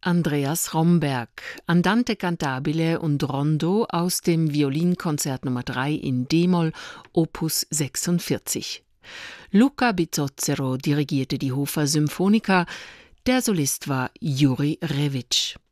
Andreas Romberg, Andante cantabile und Rondo aus dem Violinkonzert Nummer 3 in d-Moll, Opus 46. Luca Bizzozero dirigierte die Hofer Symphonika, der Solist war Juri Rewitsch.